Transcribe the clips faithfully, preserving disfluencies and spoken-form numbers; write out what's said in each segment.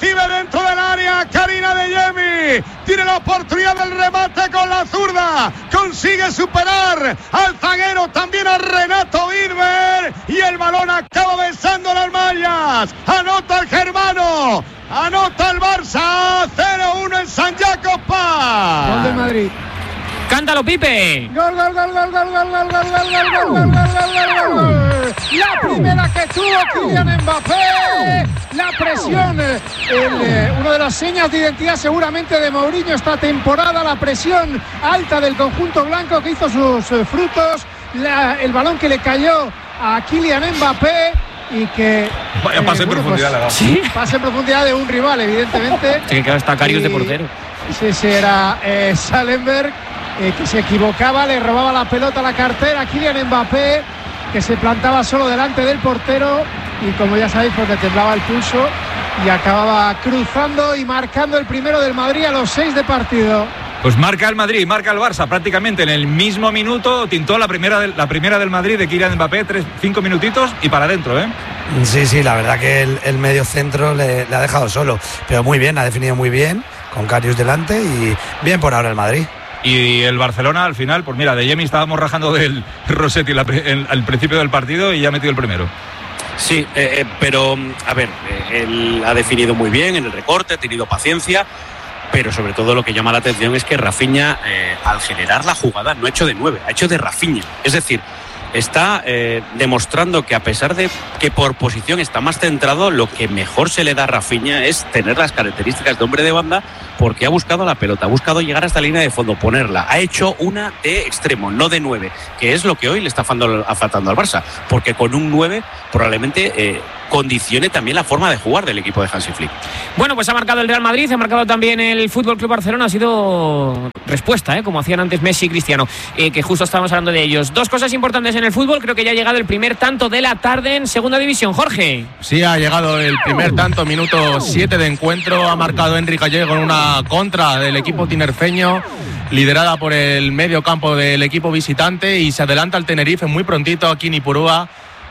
recibe dentro del área Karina Adeyemi, tiene la oportunidad del remate con la zurda, consigue superar al zaguero, también a Renato Irber, y el balón acaba besando las mallas, anota el germano, anota el Barça, cero uno en San Jacos Park. Gol del Madrid. Cántalo, Pipe. Gol, gol, gol, gol, gol, gol, gol, gol, gol, gol, gol, gol, gol, gol. La primera que tuvo Kylian Mbappé. La presión, el, eh, una de las señas de identidad seguramente de Mourinho esta temporada, la presión alta del conjunto blanco que hizo sus eh, frutos. La, el balón que le cayó a Kylian Mbappé y que vaya eh, pase en bueno, profundidad, pues, ¿sí? Pase en profundidad de un rival, evidentemente. Sí, que queda hasta Karius de portero. Sí, sí, era eh, Salenberg. Eh, que se equivocaba, le robaba la pelota a la cartera a Kylian Mbappé, que se plantaba solo delante del portero y, como ya sabéis, porque temblaba el pulso y acababa cruzando y marcando el primero del Madrid a los seis de partido. Pues marca el Madrid, marca el Barça prácticamente en el mismo minuto. Tintó la primera del, la primera del Madrid de Kylian Mbappé, tres, cinco minutitos y para adentro, ¿eh? Sí, sí, la verdad que el, el medio centro le, le ha dejado solo, pero muy bien, ha definido muy bien, con Karius delante y bien por ahora el Madrid. Y el Barcelona al final, pues mira, Adeyemi estábamos rajando del Rossetti al principio del partido y ya ha metido el primero. Sí, eh, eh, pero a ver, eh, él ha definido muy bien en el recorte, ha tenido paciencia, pero sobre todo lo que llama la atención es que Rafinha, eh, al generar la jugada, no ha hecho de nueve, ha hecho de Rafinha. Es decir, está eh, demostrando que a pesar de que por posición está más centrado, lo que mejor se le da a Rafinha es tener las características de hombre de banda, porque ha buscado la pelota, ha buscado llegar hasta la línea de fondo, ponerla, ha hecho una de extremo, no de nueve, que es lo que hoy le está faltando al Barça, porque con un nueve probablemente eh, condicione también la forma de jugar del equipo de Hansi Flick. Bueno, pues ha marcado el Real Madrid, ha marcado también el F C Barcelona, ha sido respuesta, ¿eh? Como hacían antes Messi y Cristiano, eh, que justo estábamos hablando de ellos. Dos cosas importantes en el fútbol, creo que ya ha llegado el primer tanto de la tarde en Segunda División. Jorge. Sí, ha llegado el primer tanto, minuto siete de encuentro, ha marcado Enrique Gallego con una contra del equipo tinerfeño, liderada por el medio campo del equipo visitante, y se adelanta el Tenerife muy prontito aquí en Ipurúa.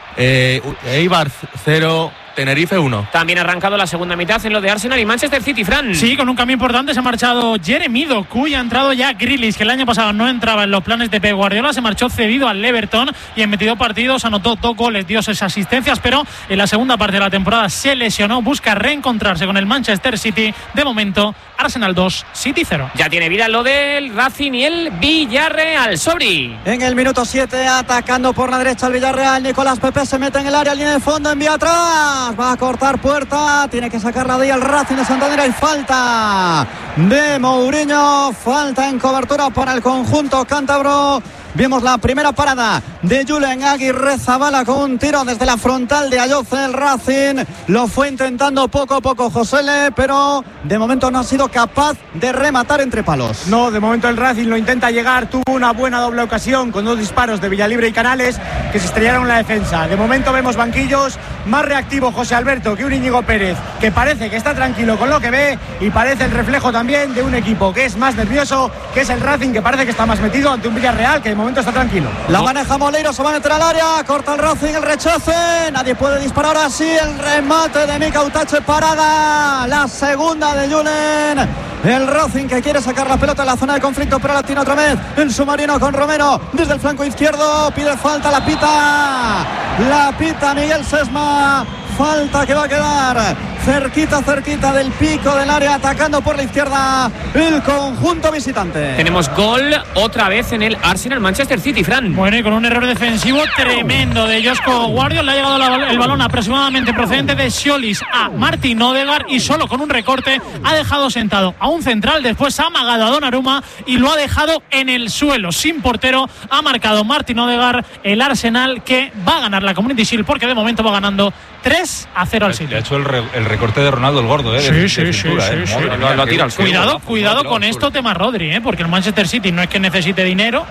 Eh, Eibar cero, Tenerife uno. También ha arrancado la segunda mitad en lo de Arsenal y Manchester City, Fran. Sí, con un cambio importante se ha marchado Jeremy Doku y ha entrado ya Grealish, que el año pasado no entraba en los planes de Pep Guardiola, se marchó cedido al Everton y en veintidós partidos anotó dos goles, dio seis asistencias, pero en la segunda parte de la temporada se lesionó, busca reencontrarse con el Manchester City. De momento, Arsenal dos, City cero. Ya tiene vida lo del Racing y el Villarreal. Sobri. En el minuto siete, atacando por la derecha el Villarreal, Nicolás Pepe se mete en el área, línea de fondo, envía atrás, va a cortar puerta, tiene que sacarla de ahí el Racing de Santander. Hay falta de Mourinho, falta en cobertura para el conjunto cántabro. Vemos la primera parada de Julen Aguirrezabala con un tiro desde la frontal de Ayoce. El Racing lo fue intentando poco a poco Josele, pero de momento no ha sido capaz de rematar entre palos. No, de momento el Racing lo intenta llegar, tuvo una buena doble ocasión con dos disparos de Villalibre y Canales que se estrellaron en la defensa. De momento vemos banquillos, más reactivo José Alberto que un Íñigo Pérez, que parece que está tranquilo con lo que ve, y parece el reflejo también de un equipo que es más nervioso, que es el Racing, que parece que está más metido ante un Villarreal que de momento está tranquilo. La maneja Moleiro, se va a meter al área, corta el Racing, el rechace, nadie puede disparar así, el remate de Mika Utache, parada, la segunda de Julen. El Racing que quiere sacar la pelota en la zona de conflicto, pero la tiene otra vez el submarino con Romero desde el flanco izquierdo, pide falta, la pita, la pita Miguel Sesma, falta que va a quedar cerquita, cerquita del pico del área, atacando por la izquierda el conjunto visitante. Tenemos gol otra vez en el Arsenal Manchester City, Fran. Bueno, y con un error defensivo tremendo de Josko Guardiol, le ha llegado la, el balón aproximadamente procedente de Scholis a Martin Odegaard, y solo con un recorte ha dejado sentado a un central, después ha amagado a Donnarumma y lo ha dejado en el suelo, sin portero. Ha marcado Martin Odegaard, el Arsenal, que va a ganar la Community Shield, porque de momento va ganando tres a cero al City. Le ha hecho el, re, el recorte de Ronaldo el gordo, ¿eh? Sí, de, sí, de sí, cintura, sí, ¿eh? sí. Madre, Lo, lo tira al suelo. Cuidado, ¿no? cuidado con esto, tema Rodri, ¿eh? Porque el Manchester City no es que necesite dinero,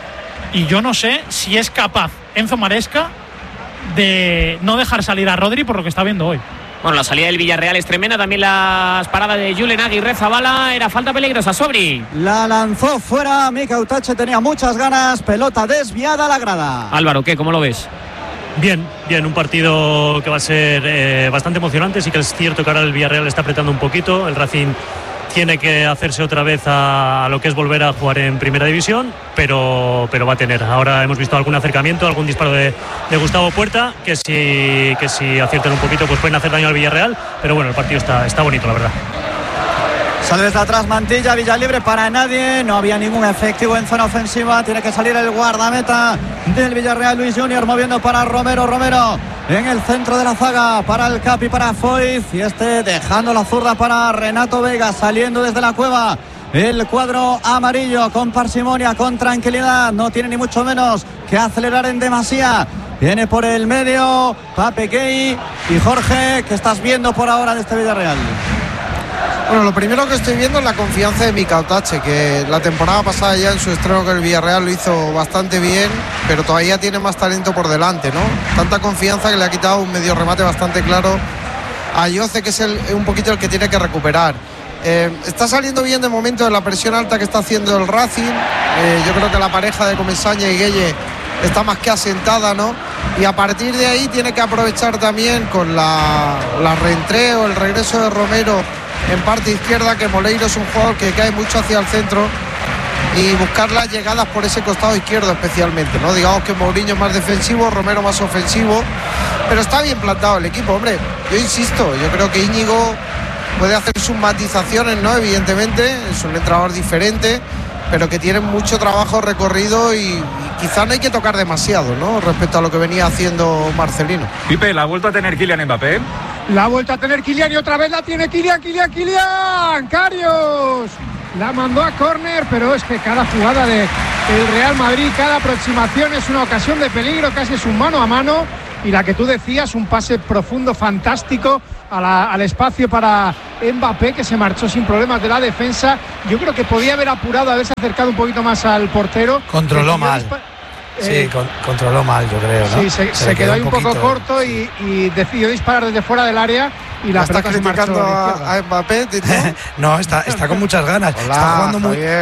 y yo no sé si es capaz Enzo Maresca de no dejar salir a Rodri por lo que está viendo hoy. Bueno, la salida del Villarreal es tremenda, también las paradas de Julen Aguirrezabala, era falta peligrosa. Sobri. La lanzó fuera, Mika Utache tenía muchas ganas, pelota desviada a la grada. Álvaro, ¿qué? ¿Cómo lo ves? Bien, bien, un partido que va a ser eh, bastante emocionante. Sí que es cierto que ahora el Villarreal está apretando un poquito. El Racing tiene que hacerse otra vez a, a lo que es volver a jugar en primera división, pero, pero va a tener. Ahora hemos visto algún acercamiento, algún disparo de, de Gustavo Puerta, que si, que si aciertan un poquito pues pueden hacer daño al Villarreal, pero bueno, el partido está, está bonito, la verdad. Sale desde atrás Mantilla, Villa libre para nadie, no había ningún efectivo en zona ofensiva, tiene que salir el guardameta del Villarreal, Luis Junior, moviendo para Romero, Romero en el centro de la zaga, para el Capi, para Foiz, y este dejando la zurda para Renato Vega, saliendo desde la cueva el cuadro amarillo, con parsimonia, con tranquilidad, no tiene ni mucho menos que acelerar en demasía. Viene por el medio Pape Gay y Jorge, ¿qué estás viendo por ahora de este Villarreal? Bueno, lo primero que estoy viendo es la confianza de Mika Otache, que la temporada pasada ya en su estreno con el Villarreal lo hizo bastante bien, pero todavía tiene más talento por delante, ¿no? Tanta confianza que le ha quitado un medio remate bastante claro a Yoce, que es el, un poquito el que tiene que recuperar. Eh, está saliendo bien de momento de la presión alta que está haciendo el Racing. Eh, yo creo que la pareja de Comesaña y Gueye está más que asentada, ¿no? Y a partir de ahí tiene que aprovechar también con la, la reentreo, el regreso de Romero en parte izquierda, que Moleiro es un jugador que cae mucho hacia el centro, y buscar las llegadas por ese costado izquierdo especialmente, ¿no? Digamos que Mourinho es más defensivo, Romero más ofensivo, pero está bien plantado el equipo, hombre. Yo insisto, yo creo que Íñigo puede hacer sus matizaciones, ¿no? Evidentemente, es un entrenador diferente, pero que tiene mucho trabajo recorrido y, y quizá no hay que tocar demasiado, ¿no? Respecto a lo que venía haciendo Marcelino. Pipe, ¿la ha vuelto a tener Kylian Mbappé? La ha vuelto a tener Kylian y otra vez la tiene Kylian, Kylian, Kylian. Karius la mandó a córner, pero es que cada jugada del Real Madrid, cada aproximación es una ocasión de peligro, casi es un mano a mano. Y la que tú decías, un pase profundo, fantástico a la, al espacio para Mbappé, que se marchó sin problemas de la defensa. Yo creo que podía haber apurado, haberse acercado un poquito más al portero. Controló mal. Sí, eh, con, controló mal, yo creo, ¿no? Sí, se, se, se quedó, quedó ahí un poco poquito corto y, y decidió disparar desde fuera del área y la pelota se marchó. ¿Estás criticando a, a Mbappé, Tito? No, está, está con muchas ganas. Hola, está jugando muy bien.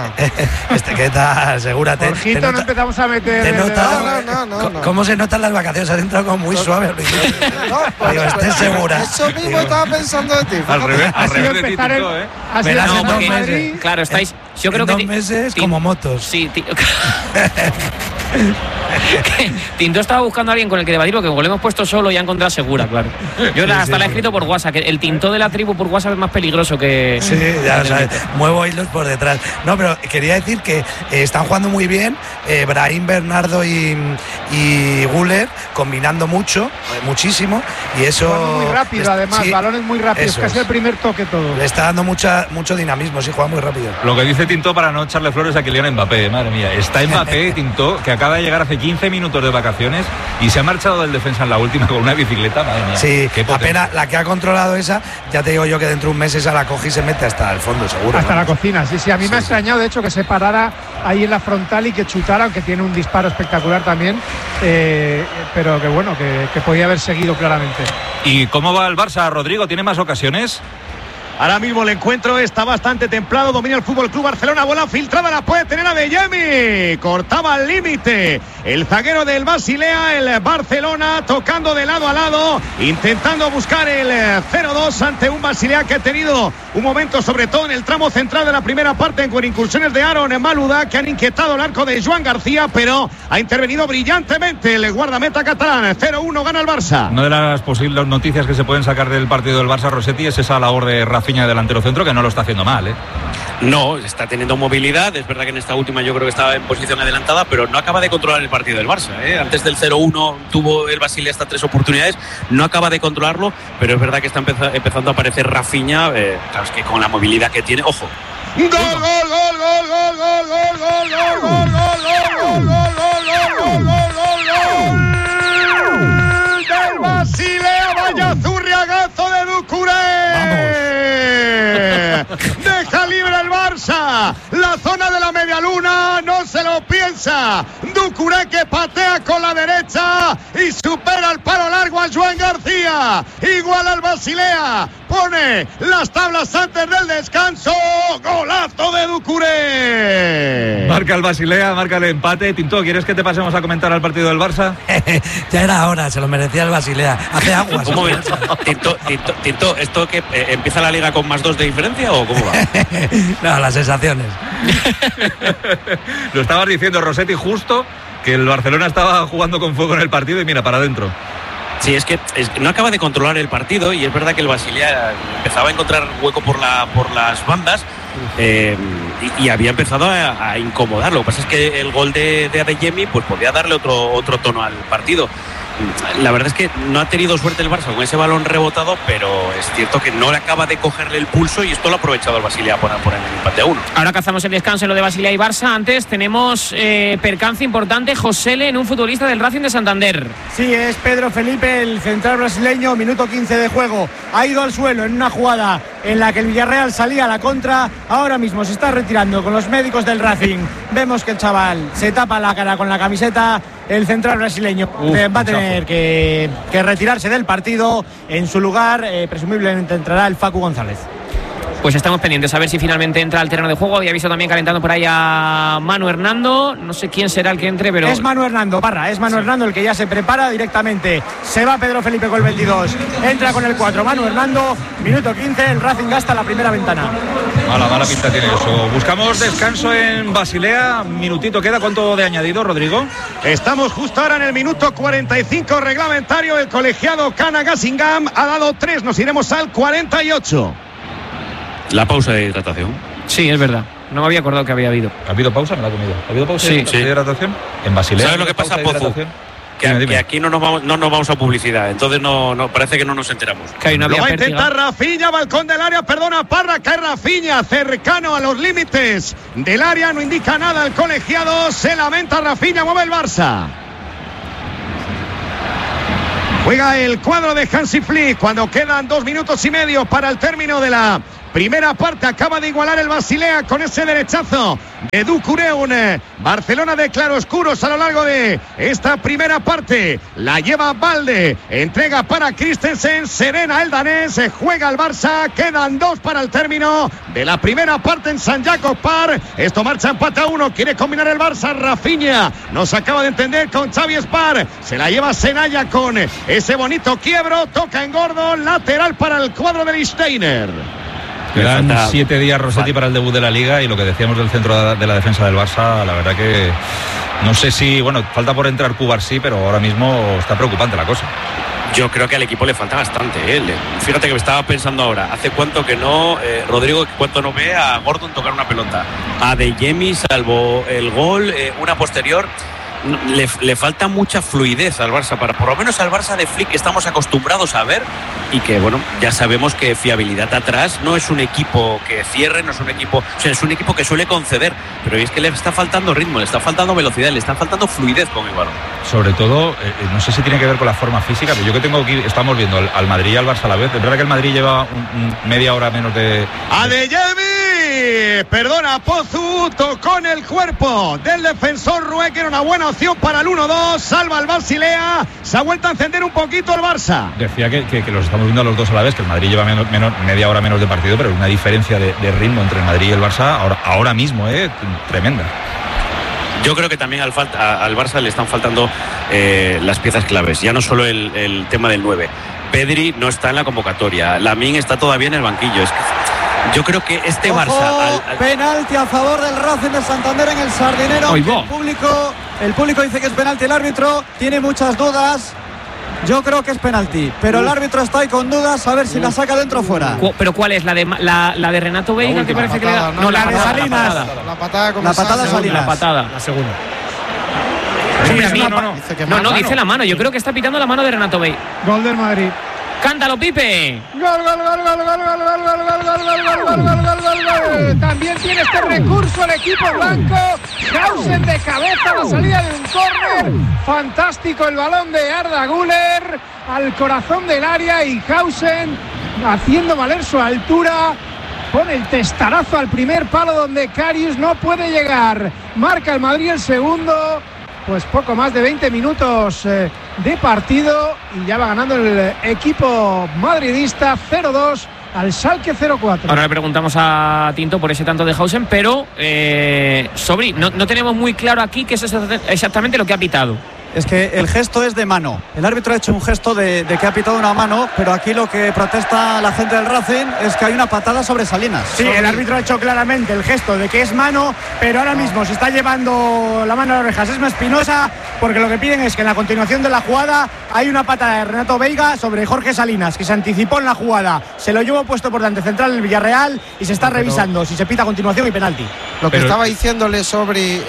Este, ¿qué tal? Segúrate. Jorgito, no empezamos a meter. ¿Te nota? No, no, no, no. ¿Cómo se notan las vacaciones? Has entrado como muy suave al principio. No, pues, digo, estés segura. Eso mismo digo, estaba pensando de ti. Al revés, al revés de ti, Tito, ¿eh? Verás en dos meses. Claro, estáis. Yo creo en que. dos meses como motos. Sí, tío. Tinto estaba buscando a alguien con el que debatir, porque como lo hemos puesto solo ya encontrado segura, claro. Yo la, hasta sí, la he escrito por WhatsApp, que el Tinto de la tribu por WhatsApp es más peligroso que... Sí, ya lo sabes, muevo hilos por detrás. No, pero quería decir que eh, están jugando muy bien, eh, Brahim, Bernardo y, y Güler, combinando mucho, muchísimo, y eso... Jugando muy rápido, es, además, sí, balones muy rápidos, casi el primer toque todo. Le está dando mucha, mucho dinamismo, sí, juega muy rápido. Lo que dice Tinto para no echarle flores a Kylian Mbappé, madre mía. Está Mbappé, Tinto, que acaba de llegar hace quince minutos de vacaciones y se ha marchado del defensa en la última con una bicicleta, madre mía. Sí, apenas la que ha controlado esa, ya te digo yo que dentro de un mes esa la coge y se mete hasta el fondo, seguro. Hasta ¿no? la cocina, sí, sí. A mí sí, me ha sí. extrañado, de hecho, que se parara ahí en la frontal y que chutara, aunque tiene un disparo espectacular también, eh, pero que bueno, que, que podía haber seguido claramente. ¿Y cómo va el Barça, Rodrigo? ¿Tiene más ocasiones? Ahora mismo el encuentro está bastante templado, domina el Fútbol Club Barcelona, bola filtrada, la puede tener a Adeyemi, cortaba al límite el zaguero del Basilea, el Barcelona tocando de lado a lado, intentando buscar el cero dos ante un Basilea que ha tenido un momento, sobre todo en el tramo central de la primera parte, con incursiones de Aaron Maluda, que han inquietado el arco de Joan García, pero ha intervenido brillantemente el guardameta catalán. Cero uno gana el Barça. Una de las posibles noticias que se pueden sacar del partido del Barça, Rossetti, es esa labor de Rafinha, delantero centro, que no lo está haciendo mal, ¿eh? No, está teniendo movilidad. Es verdad que en esta última yo creo que estaba en posición adelantada, pero no acaba de controlar el partido del Barça, ¿eh? Antes del cero uno tuvo el Basilea hasta tres oportunidades, no acaba de controlarlo, pero es verdad que está empezando, empezando a aparecer Rafinha, eh, claro, es que con la movilidad que tiene, ojo. Gol, gol, gol, gol, gol, gol, gol, gol, gol, gol, gol, gol, gol, gol, gol del Basilea, vaya zurriagazo de Doucouré. Deja libre el Barça, la zona de la media luna, no se lo piensa. Doucouré que patea con la derecha y supera el palo largo a Joan García. Igual al Barcelona. Basilea pone las tablas antes del descanso. Golazo de Doucouré. Marca el Basilea, marca el empate. Tinto, ¿quieres que te pasemos a comentar al partido del Barça? Ya era hora, se lo merecía el Basilea. Hace aguas. ¿Cómo ves? Tinto, Tinto, Tinto, ¿esto que eh, empieza la liga con más dos de diferencia o cómo va? No, las sensaciones. Lo estabas diciendo, Rossetti, justo que el Barcelona estaba jugando con fuego en el partido y mira, para adentro. Sí, es que, es que no acaba de controlar el partido y es verdad que el Basilea empezaba a encontrar hueco por, la, por las bandas eh, y, y había empezado a, a incomodar. Lo que pasa es que el gol de, de Adeyemi pues podía darle otro, otro tono al partido. La verdad es que no ha tenido suerte el Barça con ese balón rebotado, pero es cierto que no le acaba de cogerle el pulso y esto lo ha aprovechado el Basilea por poner el empate a uno. Ahora cazamos el descanso en lo de Basilea y Barça. Antes tenemos eh, percance importante, Josele, en un futbolista del Racing de Santander. Sí, es Pedro Felipe, el central brasileño, minuto quince de juego. Ha ido al suelo en una jugada en la que el Villarreal salía a la contra. Ahora mismo se está retirando con los médicos del Racing. Vemos que el chaval se tapa la cara con la camiseta. El central brasileño Uf, va a tener que, que retirarse del partido. En su lugar, eh, presumiblemente entrará el Facu González. Pues estamos pendientes a ver si finalmente entra al terreno de juego. Había visto también calentando por ahí a Manu Hernando. No sé quién será el que entre, pero... Es Manu Hernando, Parra, es Manu sí. Hernando el que ya se prepara directamente. Se va Pedro Felipe con el veintidós. Entra con el cuatro, Manu Hernando. Minuto quince, el Racing gasta la primera ventana. Mala, mala pinta tiene eso. Buscamos descanso en Basilea. Minutito queda. ¿Cuánto de añadido, Rodrigo? Estamos justo ahora en el minuto cuarenta y cinco reglamentario. El colegiado Kana Gassingam ha dado tres. Nos iremos al cuarenta y ocho. La pausa de hidratación. Sí, es verdad. No me había acordado que había habido. ¿Ha habido pausa? Me la he comido. ¿Ha habido pausa sí, de, sí. de hidratación? En Basilea. ¿Sabes lo que pasa, Pozo? Que, dime, dime. que aquí no nos, vamos, no nos vamos a publicidad. Entonces no, no parece que no nos enteramos. Que hay una Lo va a intentar Rafinha, balcón del área. Perdona, Parra, cae Rafinha. Cercano a los límites del área. No indica nada el colegiado. Se lamenta Rafinha. Mueve el Barça. Juega el cuadro de Hansi Flick cuando quedan dos minutos y medio para el término de la primera parte. Acaba de igualar el Basilea con ese derechazo de Doucouré. Un eh, Barcelona de claroscuros a lo largo de esta primera parte. La lleva Balde, entrega para Christensen, serena el danés, se juega el Barça. Quedan dos para el término de la primera parte en San Jacob Park. Esto marcha empate a uno, quiere combinar el Barça. Rafinha nos acaba de entender con Xavi Spar, se la lleva Senaya con ese bonito quiebro, toca en gordo, lateral para el cuadro de Lichtsteiner. Quedan siete días, Rossetti, para el debut de la Liga y lo que decíamos del centro de la defensa del Barça, la verdad que no sé si, bueno, falta por entrar Cubarsí, pero ahora mismo está preocupante la cosa. Yo creo que al equipo le falta bastante, ¿eh? Fíjate que me estaba pensando ahora, hace cuánto que no, eh, Rodrigo, cuánto no ve a Gordon tocar una pelota. A Adeyemi, salvo el gol, eh, una posterior... Le, le falta mucha fluidez al Barça, para por lo menos al Barça de Flick que estamos acostumbrados a ver y que, bueno, ya sabemos que fiabilidad atrás no es un equipo que cierre, no es un equipo, o sea, es un equipo que suele conceder, pero es que le está faltando ritmo, le está faltando velocidad, le está faltando fluidez con el balón. Sobre todo, eh, no sé si tiene que ver con la forma física, pero yo que tengo aquí, estamos viendo al, al Madrid y al Barça a la vez, es verdad que el Madrid lleva un, un media hora menos de... Adeyemi, perdona, Pozu, tocó en el cuerpo del defensor Rue, que era una buena opción para el uno dos, salva al Basilea, se ha vuelto a encender un poquito el Barça. Decía que, que, que los estamos viendo a los dos a la vez, que el Madrid lleva menos, menos, media hora menos de partido, pero una diferencia de, de ritmo entre el Madrid y el Barça ahora, ahora mismo, eh, tremenda. Yo creo que también al, falta, al Barça le están faltando eh, las piezas claves, ya no solo el, el tema del nueve. Pedri no está en la convocatoria, Lamine está todavía en el banquillo. Es que yo creo que este Ojo, Barça... Al, al... penalti a favor del Racing de Santander en el Sardinero. El público, el público dice que es penalti, el árbitro tiene muchas dudas. Yo creo que es penalti, pero Uf. el árbitro está ahí con dudas, a ver si Uf. la saca dentro o fuera. ¿Pero cuál es? ¿La de, la, la de Renato Veiga, que parece patada, que le da? No, no la, la de Salinas. La patada con la patada Salinas. La patada. La segunda. Sí, sí, no, no, no. Dice, no, no, dice la mano. Yo creo que está pitando la mano de Renato Veiga. Gol del Madrid. ¡Cántalo, Pipe! ¡Gol, gol, gol, gol, gol, gol, gol, gol, gol, gol, gol, gol, gol, gol, gol, gol! También tiene este recurso el equipo blanco. Hausen de cabeza, la salida de un córner. Fantástico el balón de Arda Güler al corazón del área y Hausen haciendo valer su altura. Pone el testarazo al primer palo donde Karius no puede llegar. Marca el Madrid el segundo. pues poco más de veinte minutos eh, de partido y ya va ganando el equipo madridista cero dos al Schalke cero cuatro. Ahora le preguntamos a Tinto por ese tanto de Hausen, pero eh, Sobri, no, no tenemos muy claro aquí qué es exactamente lo que ha pitado. Es que el gesto es de mano. El árbitro ha hecho un gesto de, de que ha pitado una mano, pero aquí lo que protesta la gente del Racing es que hay una patada sobre Salinas. Sí, el árbitro ha hecho claramente el gesto de que es mano, pero ahora mismo se está llevando la mano a las orejas. Es más Espinosa, porque lo que piden es que en la continuación de la jugada hay una patada de Renato Veiga sobre Jorge Salinas, que se anticipó en la jugada. Se lo llevó puesto por delante central en el Villarreal y se está pero, revisando si se pita a continuación y penalti. Lo que pero, estaba diciéndole sobre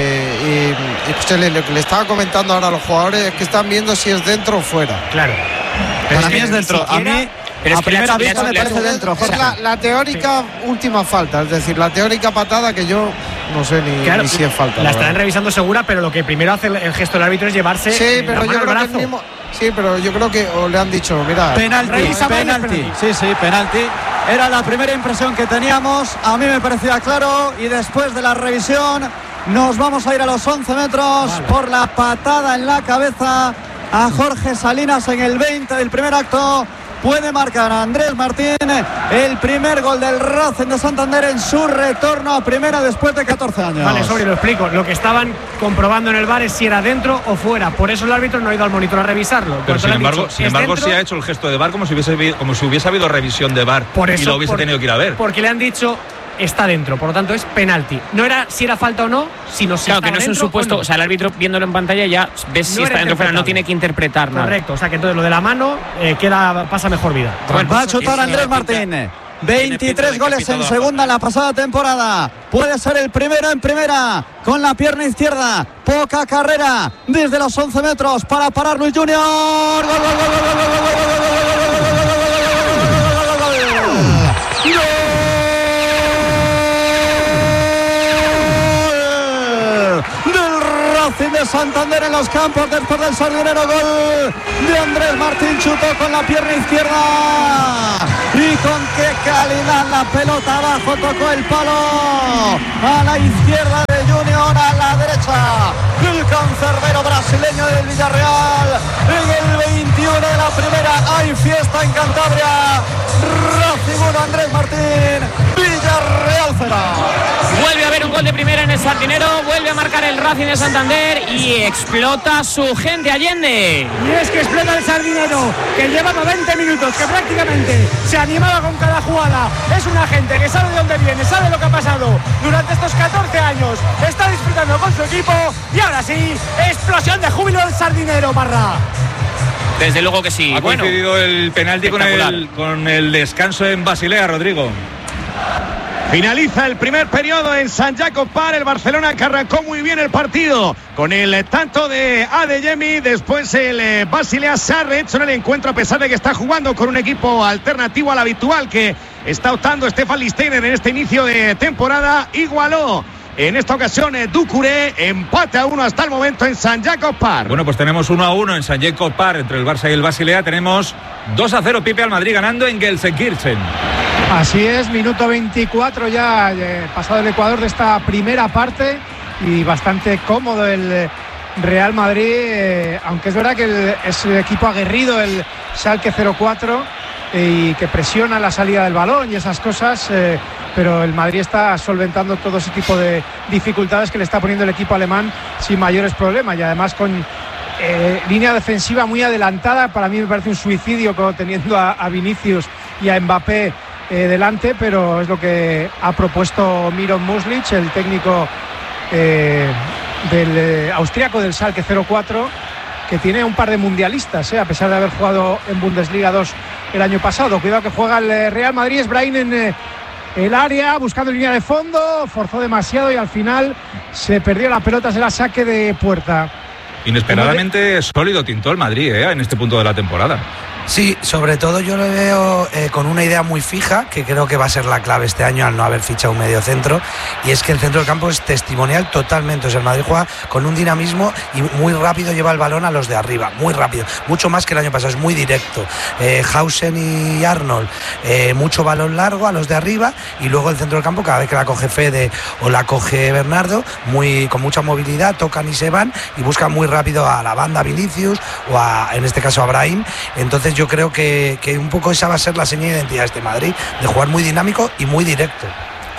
eh, y, y pues le, lo que le estaba comentando ahora a los jugadores es que están viendo si es dentro o fuera. Claro. Para es mí es dentro. A mí, pero a es que primera hecho, vista me parece es, dentro. Es la, la teórica sí. última falta, es decir, la teórica patada que yo no sé ni, claro, ni si es falta. La, la estarán revisando segura, pero lo que primero hace el, el gesto del árbitro es llevarse sí, pero la mano yo creo al que brazo. mismo, sí, pero yo creo que o le han dicho, mira, penalti, penalti. penalti. Sí, sí, penalti. Era la primera impresión que teníamos. A mí me parecía claro y después de la revisión nos vamos a ir a los once metros vale. por la patada en la cabeza a Jorge Salinas en el veinte del primer acto. Puede marcar a Andrés Martín el primer gol del Racing de Santander en su retorno a primera después de catorce años. Vale, sobre, lo explico. Lo que estaban comprobando en el V A R es si era dentro o fuera. Por eso el árbitro no ha ido al monitor a revisarlo. Pero sin embargo, dicho, sin embargo sí ha hecho el gesto de V A R como si hubiese, como si hubiese habido revisión de V A R por eso, y lo hubiese por, tenido que ir a ver. Porque le han dicho está dentro, por lo tanto es penalti. No era si era falta o no, sino si claro, que no es un supuesto, o, no. o sea, el árbitro viéndolo en pantalla ya ves no si está dentro o fuera, no tiene que interpretar nada. Correcto, o sea que entonces lo de la mano eh, queda, pasa mejor vida. Bueno, va a chutar Andrés Martín. veintitrés goles en segunda en la pasada temporada. Puede ser el primero en primera con la pierna izquierda. Poca carrera desde los once metros para parar Luis Junior. ¡Gol, gol, gol, gol, gol, gol, gol, gol, gol, gol! De Santander en los campos después del sardinero gol de Andrés Martín. Chutó con la pierna izquierda y con qué calidad la pelota abajo, tocó el palo a la izquierda de Junior, a la derecha el cancerbero brasileño del Villarreal. En el veintiuno de la primera hay fiesta en Cantabria. Racing uno, Andrés Martín, Villarreal cero. Vuelve a haber un gol de primera en el Sardinero, vuelve a marcar el Racing de Santander y explota su gente Allende. Y es que explota el Sardinero, que llevaba veinte minutos, que prácticamente se animaba con cada jugada. Es una gente que sabe de dónde viene, sabe lo que ha pasado durante estos catorce años, está disfrutando con su equipo y ahora sí, explosión de júbilo del Sardinero, Parra. Desde luego que sí. Ha bueno, coincidido el penalti con el, con el descanso en Basilea, Rodrigo. Finaliza el primer periodo en San Jacob Park. El Barcelona que arrancó muy bien el partido con el tanto de Adeyemi. Después el eh, Basilea se ha rehecho en el encuentro a pesar de que está jugando con un equipo alternativo al habitual que está optando Stefan Listeiner en este inicio de temporada. Igualó en esta ocasión eh, Doucouré, empate a uno hasta el momento en San Jacob Park. Bueno, pues tenemos uno a uno en San Jacob Park entre el Barça y el Basilea. Tenemos dos a cero Pipe al Madrid ganando en Gelsenkirchen. Así es, minuto veinticuatro ya eh, pasado el Ecuador de esta primera parte y bastante cómodo el Real Madrid, eh, aunque es verdad que el, es el equipo aguerrido el Schalke cero cuatro eh, y que presiona la salida del balón y esas cosas, eh, pero el Madrid está solventando todo ese tipo de dificultades que le está poniendo el equipo alemán sin mayores problemas y además con eh, línea defensiva muy adelantada. Para mí me parece un suicidio teniendo a, a Vinicius y a Mbappé Eh, delante, pero es lo que ha propuesto Miron Muslic, el técnico eh, del eh, austríaco del Schalke cero cuatro, que tiene un par de mundialistas, eh, a pesar de haber jugado en Bundesliga dos el año pasado. Cuidado que juega el eh, Real Madrid, es Brahim en eh, el área, buscando línea de fondo, forzó demasiado y al final se perdió la pelota, será saque de puerta. Inesperadamente sólido Tinto el Madrid, eh, en este punto de la temporada. Sí, sobre todo yo lo veo eh, con una idea muy fija, que creo que va a ser la clave este año al no haber fichado un medio centro, y es que el centro del campo es testimonial totalmente. O sea, el Madrid juega con un dinamismo y muy rápido lleva el balón a los de arriba, muy rápido, mucho más que el año pasado, es muy directo. Eh, Hausen y Arnold, eh, mucho balón largo a los de arriba, y luego el centro del campo, cada vez que la coge Fede o la coge Bernardo, muy, con mucha movilidad, tocan y se van, y buscan muy rápido a la banda Vinicius, o a, en este caso a Brahim. Entonces yo creo que, que un poco esa va a ser la señal de identidad de este Madrid, de jugar muy dinámico y muy directo.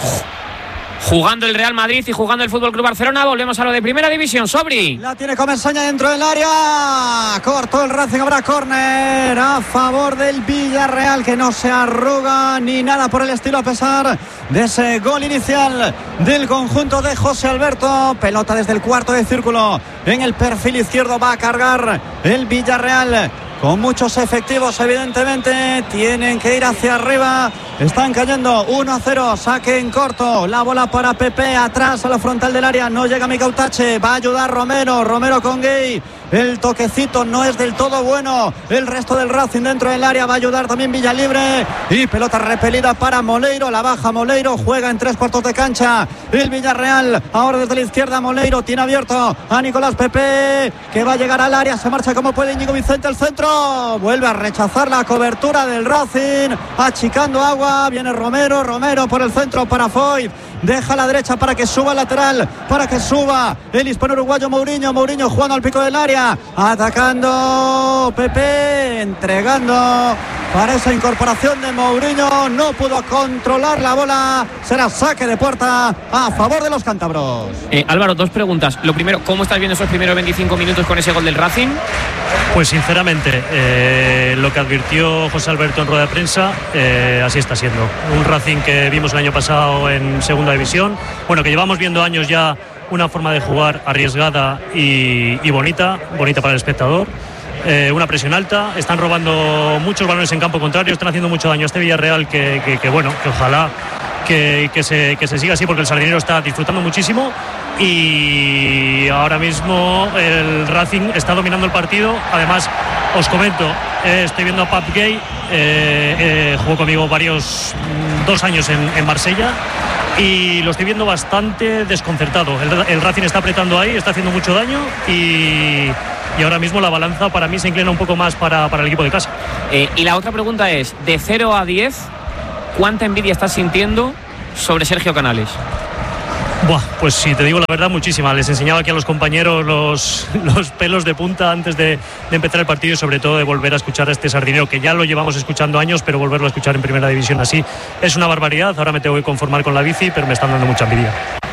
Jugando el Real Madrid y jugando el Fútbol Club Barcelona, volvemos a lo de Primera División. Sobri. La tiene Comesaña dentro del área. Cortó el Racing, habrá córner a favor del Villarreal, que no se arruga ni nada por el estilo a pesar de ese gol inicial del conjunto de José Alberto. Pelota desde el cuarto de círculo en el perfil izquierdo, va a cargar el Villarreal. Con muchos efectivos, evidentemente, tienen que ir hacia arriba. Están cayendo uno a cero, saque en corto. La bola para Pepe, atrás a la frontal del área. No llega Micautache, va a ayudar Romero. Romero con Gay. El toquecito no es del todo bueno. El resto del Racing dentro del área va a ayudar también Villalibre. Y pelota repelida para Moleiro. La baja Moleiro, juega en tres cuartos de cancha el Villarreal. Ahora desde la izquierda Moleiro tiene abierto a Nicolás Pepe, que va a llegar al área. Se marcha como puede Íñigo Vicente al centro. Vuelve a rechazar la cobertura del Racing, achicando agua. Viene Romero, Romero por el centro para Foyt. Deja a la derecha para que suba lateral, para que suba el hispano uruguayo Mourinho. Mourinho jugando al pico del área, atacando Pepe, entregando para esa incorporación de Mourinho. No pudo controlar la bola. Será saque de puerta a favor de los cántabros. Eh, Álvaro, dos preguntas. Lo primero, ¿cómo estás viendo esos primeros veinticinco minutos con ese gol del Racing? Pues sinceramente, eh, lo que advirtió José Alberto en rueda de prensa, eh, así está siendo. Un Racing que vimos el año pasado en segunda división, bueno, que llevamos viendo años ya una forma de jugar arriesgada y, y bonita, bonita para el espectador. Eh, una presión alta, están robando muchos balones en campo contrario, están haciendo mucho daño a este Villarreal que, que, que bueno, que ojalá que, que, se, que se siga así, porque el Sardinero está disfrutando muchísimo. Y ahora mismo el Racing está dominando el partido. Además, os comento, eh, estoy viendo a Pap Gay, eh, eh, jugó conmigo varios, dos años en, en Marsella, y lo estoy viendo bastante desconcertado. El, el Racing está apretando ahí, está haciendo mucho daño, y, y ahora mismo la balanza para mí se inclina un poco más para, para el equipo de casa. Eh, y la otra pregunta es, de cero a diez, ¿cuánta envidia estás sintiendo sobre Sergio Canales? Buah, pues si te digo la verdad, muchísima. Les enseñaba aquí a los compañeros los, los pelos de punta antes de, de empezar el partido, y sobre todo de volver a escuchar a este Sardinero, que ya lo llevamos escuchando años, pero volverlo a escuchar en primera división así es una barbaridad. Ahora me tengo que conformar con la bici, pero me están dando mucha envidia.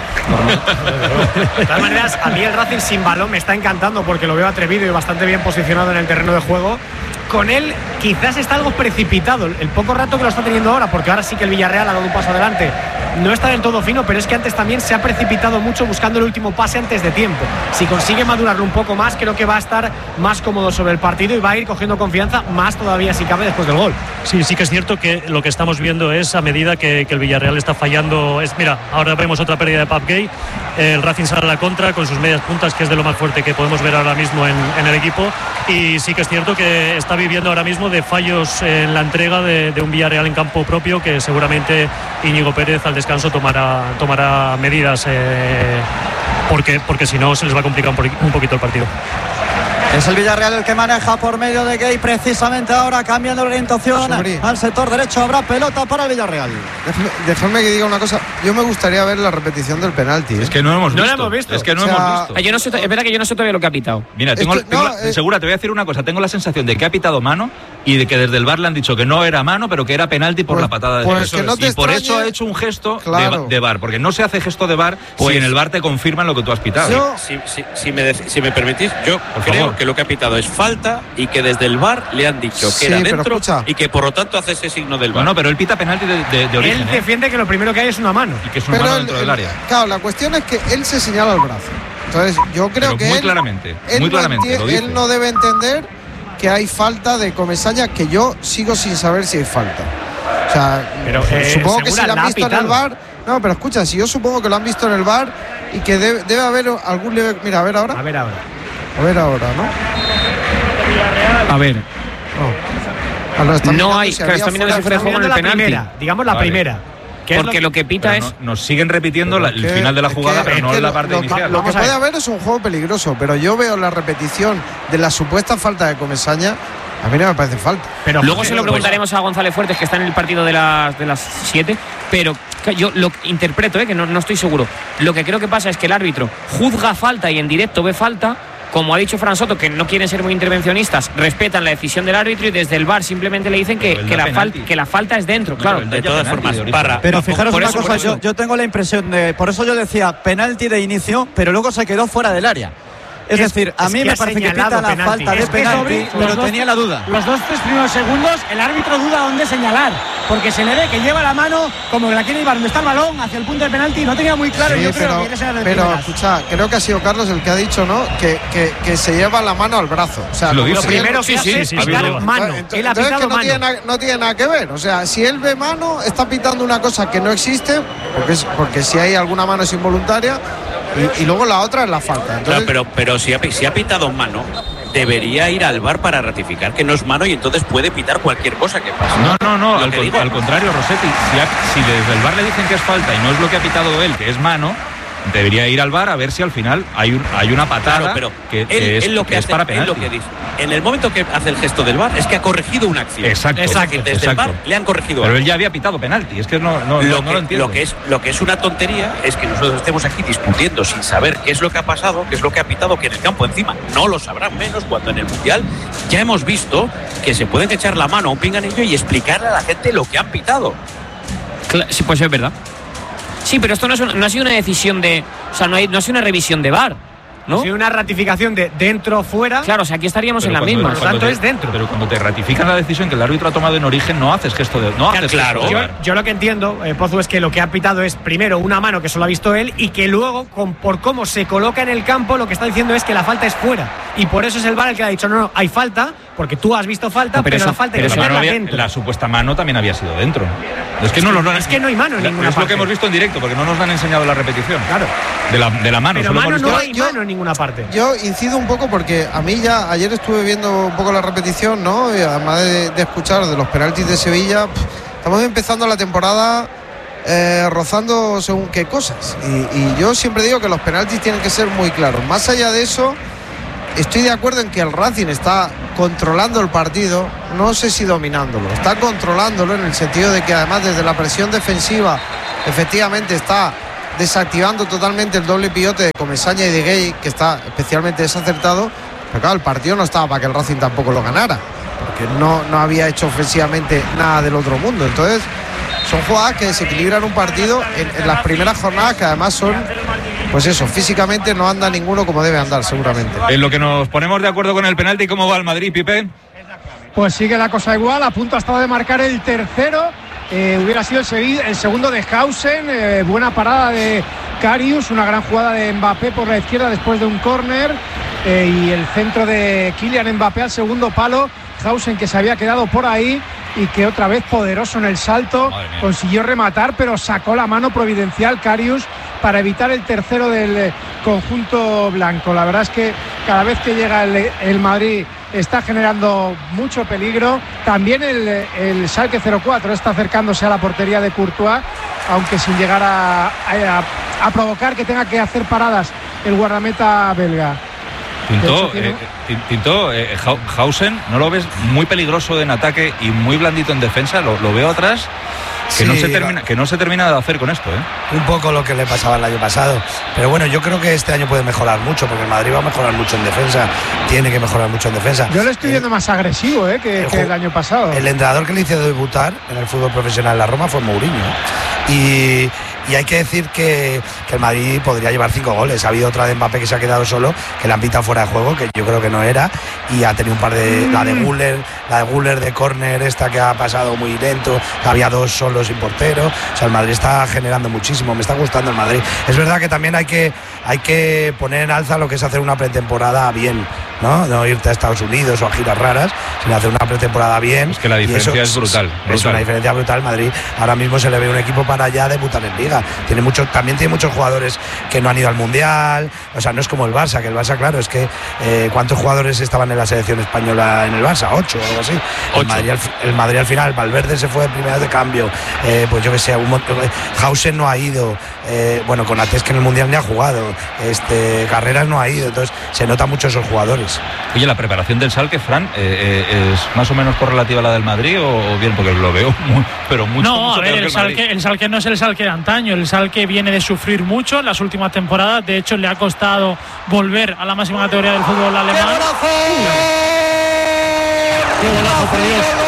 De todas maneras, a mí el Racing sin balón me está encantando, porque lo veo atrevido y bastante bien posicionado en el terreno de juego. Con él quizás está algo precipitado el poco rato que lo está teniendo ahora, porque ahora sí que el Villarreal ha dado un paso adelante. No está del todo fino, pero es que antes también se ha precipitado mucho buscando el último pase antes de tiempo. Si consigue madurarlo un poco más, creo que va a estar más cómodo sobre el partido y va a ir cogiendo confianza más todavía si cabe después del gol. Sí, sí que es cierto que lo que estamos viendo es, a medida que, que el Villarreal está fallando, es, mira, ahora vemos otra pérdida de Pap Gay, el Racing sale a la contra con sus medias puntas, que es de lo más fuerte que podemos ver ahora mismo en, en el equipo, y sí que es cierto que está viviendo ahora mismo de fallos en la entrega de, de un Villarreal en campo propio, que seguramente Íñigo Pérez al descanso tomará, tomará medidas, eh, porque, porque si no se les va a complicar un, un poquito el partido. Es el Villarreal el que maneja por medio de Gay, precisamente ahora cambiando la orientación al sector derecho. Habrá pelota para el Villarreal. Déjame, déjame que diga una cosa. Yo me gustaría ver la repetición del penalti. Es que no hemos no visto. lo hemos visto. Es que no o sea, hemos visto. Yo no sé, es verdad que yo no sé todavía lo que ha pitado. Mira, tengo, que, tengo no, la, eh, segura, te voy a decir una cosa. Tengo la sensación de que ha pitado mano y de que desde el V A R le han dicho que no era mano, pero que era penalti por pues, la patada de pues eso que no te Y por extrañe, eso ha hecho un gesto claro. de, de V A R, porque no se hace gesto de V A R pues, si en el V A R te confirman lo que tú has pitado. Yo, Si, si, si, me, de, si me permitís, yo por creo favor. que lo que ha pitado es falta y que desde el V A R le han dicho que Sí, era pero dentro escucha. y que por lo tanto hace ese signo del V A R. Bueno, pero él pita penalti de, de, de origen. Él ¿eh? defiende que lo primero que hay es una mano. Y que es una pero mano el, dentro el, del área. Claro, la cuestión es que él se señala el brazo. Entonces, yo creo Pero que muy él, claramente, él muy no claramente enti- lo dice. él no debe entender que hay falta de Comesaña, que yo sigo sin saber si hay falta. O sea, Pero, eh, supongo que Segura si la la han ha visto en el pitado. V A R. No, pero escucha, si yo supongo que lo han visto en el V A R y que debe, debe haber algún leve. Mira, a ver ahora. A ver ahora. A ver ahora, ¿no? A ver, No, no, no hay, claro, está mirando si fuera de juego en el penalti. Primera, digamos la Vale. primera. Porque lo que pita pero es. no, nos siguen repitiendo la, el que, final de la jugada, que, pero no que en la lo, parte lo, inicial. Lo que puede haber es un juego peligroso, pero yo veo la repetición de la supuesta falta de Comesaña. A mí no me parece falta. Pero luego se lo preguntaremos a González Fuertes, que está en el partido de las de las siete. Pero yo lo interpreto, eh, que no, no estoy seguro. Lo que creo que pasa es que el árbitro juzga falta y en directo ve falta. Como ha dicho Fran Soto, que no quieren ser muy intervencionistas, respetan la decisión del árbitro y desde el V A R simplemente le dicen que, que, la, fal, que la falta es dentro. No, claro, de todas formas, para. Pero fijaros por una eso, cosa, yo, yo tengo la impresión de. Por eso yo decía penalti de inicio, pero luego se quedó fuera del área. Es, es decir, a mí es me que parece que pita la penalti. falta es de penalti, sobre, pero dos, tenía la duda. Los dos, tres primeros segundos, el árbitro duda dónde señalar, porque se le ve que lleva la mano como que la quiere llevar donde está el balón, hacia el punto de penalti, y no tenía muy claro. Sí, yo pero, creo que esa era de pero primeras. escucha, creo que ha sido Carlos el que ha dicho, ¿no? Que, que, que se lleva la mano al brazo. O sea, lo, lo primero que sí, hace sí, es sí, pitar sí, mano. Entonces, Él ha entonces pitado que no, mano. tiene nada, no tiene nada que ver. O sea, si él ve mano, está pitando una cosa que no existe, porque, es, porque si hay alguna mano es involuntaria, y, y luego la otra es la falta. Entonces, claro, pero, pero si, ha, si ha pitado mano, debería ir al V A R para ratificar que no es mano y entonces puede pitar cualquier cosa que pase. No, no, no, Lo al, que con, digo. al contrario, Rossetti, si, ha, si desde el V A R le dicen que es falta y no es lo que ha pitado él, que es mano, debería ir al V A R a ver si al final hay, un, hay una patada Claro, pero que, él, que es, él lo que, que es hace, para él penalti. lo que dice. En el momento que hace el gesto del V A R es que ha corregido una acción. Exacto, Es decir, desde exacto. el V A R le han corregido Pero algo. él ya había pitado penalti, es que no, no, lo, no, no que, lo entiendo. lo, que es, lo que es una tontería es que nosotros estemos aquí discutiendo sin saber qué es lo que ha pasado, qué es lo que ha pitado, que en el campo encima no lo sabrán menos cuando en el Mundial ya hemos visto que se pueden echar la mano a un pinganillo y explicarle a la gente lo que han pitado. Cla- sí, pues es verdad. Sí, pero esto no, es una- no ha sido una decisión de. O sea, no, hay, no ha sido una revisión de V A R, ¿no? Si una ratificación de dentro fuera. Claro, o sea, aquí estaríamos Pero en la cuando- misma. Por lo cuando tanto, te- es dentro. Pero cuando te ratifican la decisión que el árbitro ha tomado en origen, no haces gesto de. No haces Claro, gesto de Yo, V A R. yo lo que entiendo, eh, Pozu, es que lo que ha pitado es primero una mano que solo ha visto él y que luego, con, por cómo se coloca en el campo, lo que está diciendo es que la falta es fuera. Y por eso es el V A R el que ha dicho, no, no, hay falta, porque tú has visto falta, No, pero, pero eso- la falta hay Pero que la, mano meterla había- dentro. la supuesta mano también había sido dentro. Es que, no, que- nos lo han- es que no hay mano en la- ninguna Es lo parte. que hemos visto en directo, porque no nos han enseñado la repetición. Claro. De la, de la mano. Pero solo mano hemos no visto- hay yo- mano en ninguna parte. yo incido un poco porque a mí ya ayer estuve viendo un poco la repetición, ¿no? Y además de, de escuchar de los penaltis de Sevilla, pff, estamos empezando la temporada eh, rozando según qué cosas. Y, y yo siempre digo que los penaltis tienen que ser muy claros. Más allá de eso, estoy de acuerdo en que el Racing está controlando el partido, no sé si dominándolo, está controlándolo en el sentido de que además desde la presión defensiva efectivamente está desactivando totalmente el doble pivote de Comesaña y de Gay, que está especialmente desacertado. Pero claro, el partido no estaba para que el Racing tampoco lo ganara, porque no, no había hecho ofensivamente nada del otro mundo. Entonces son jugadas que desequilibran un partido en, en las primeras jornadas, que además son, pues eso, físicamente no anda ninguno como debe andar seguramente. En lo que nos ponemos de acuerdo con el penalti, ¿cómo va el Madrid, Pipe? Pues sigue la cosa igual, a punto ha estado de marcar el tercero. Eh, hubiera sido el, segui- el segundo de Hausen, eh, buena parada de Karius, una gran jugada de Mbappé por la izquierda después de un córner, eh, y el centro de Kylian Mbappé al segundo palo. Hausen, que se había quedado por ahí y que otra vez poderoso en el salto, consiguió rematar, pero sacó la mano providencial Karius para evitar el tercero del eh, conjunto blanco. La verdad es que cada vez que llega el, el Madrid está generando mucho peligro. También el, el Schalke cero cuatro está acercándose a la portería de Courtois, aunque sin llegar a, a, a provocar que tenga que hacer paradas el guardameta belga. Tinto, De hecho, tiene- eh, Tin- Tinto eh, Hau- Hausen, ¿no lo ves muy peligroso en ataque y muy blandito en defensa? Lo, lo veo atrás, que, Sí, no se no. termina, que no se termina de hacer con esto, ¿eh? Un poco lo que le pasaba el año pasado. Pero bueno, yo creo que este año puede mejorar mucho, porque el Madrid va a mejorar mucho en defensa. Tiene que mejorar mucho en defensa. Yo lo estoy viendo más agresivo eh, que, el que ju- el año pasado. El entrenador que le hizo debutar en el fútbol profesional en la Roma fue Mourinho. Y, y hay que decir que, que el Madrid podría llevar cinco goles. Ha habido otra de Mbappé que se ha quedado solo, que le han pitado fuera de juego, que yo creo que no era. Y ha tenido un par de. La de Guller, la de Guller de córner, esta que ha pasado muy lento. Había dos solos sin portero. O sea, el Madrid está generando muchísimo. Me está gustando el Madrid. Es verdad que también hay que, hay que poner en alza lo que es hacer una pretemporada bien. ¿no? No irte a Estados Unidos o a giras raras, sino hacer una pretemporada bien. Es que la diferencia es brutal, brutal. Es una diferencia brutal. Madrid ahora mismo se le ve un equipo para ya debutar en Liga. Tiene mucho, también tiene muchos jugadores que no han ido al Mundial. O sea, no es como el Barça, que el Barça, claro, es que eh, ¿cuántos jugadores estaban en la selección española en el Barça? Ocho o algo así. El Madrid, al, el Madrid al final, Valverde se fue de primeras de cambio. Eh, pues yo que sé, un montón, Hausen no ha ido. Eh, bueno, con Ates que en el Mundial ni ha jugado. Este, Carreras no ha ido. Entonces se nota mucho esos jugadores. Oye, la preparación del Schalke, Fran, eh, eh, ¿es más o menos correlativa a la del Madrid o, o bien? Porque lo veo muy, pero mucho, no, mucho a ver, peor el, que el Madrid. Schalke, el Schalke no es el Schalke de antaño. El Schalke viene de sufrir mucho en las últimas temporadas. De hecho, le ha costado volver a la máxima categoría del fútbol alemán. ¡Qué golazo! ¡Qué golazo, por Dios!